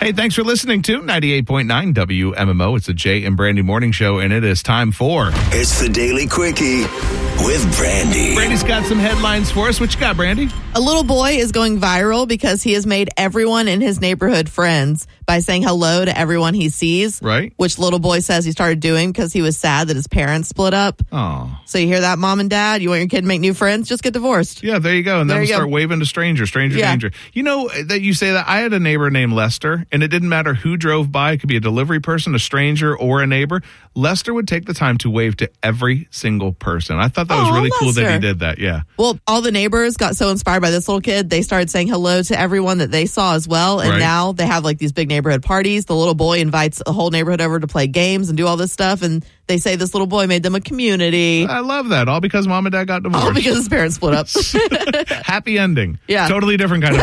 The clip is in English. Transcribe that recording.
Hey, thanks for listening to 98.9 WMMO. It's the Jay and Brandy Morning Show, and it is time for... It's the Daily Quickie with Brandy. Brandy's got some headlines for us. What you got, Brandy? A little boy is going viral because he has made everyone in his neighborhood friends by saying hello to everyone he sees. Right. Which little boy says he started doing because he was sad that his parents split up. Oh. So you hear that, mom and dad? You want your kid to make new friends? Just get divorced. Yeah, there you go. And then we'll start waving to stranger danger. You know that you say that. I had a neighbor named Lester, and it didn't matter who drove by. It could be a delivery person, a stranger, or a neighbor. Lester would take the time to wave to every single person. I thought that was really cool that he did that. Yeah. Well, all the neighbors got so inspired by this little kid, they started saying hello to everyone that they saw as well. And now they have like these big neighborhood parties. The little boy invites the whole neighborhood over to play games and do all this stuff. And they say this little boy made them a community. I love that. All because mom and dad got divorced. All because his parents split up. Happy ending. Yeah. Totally different kind of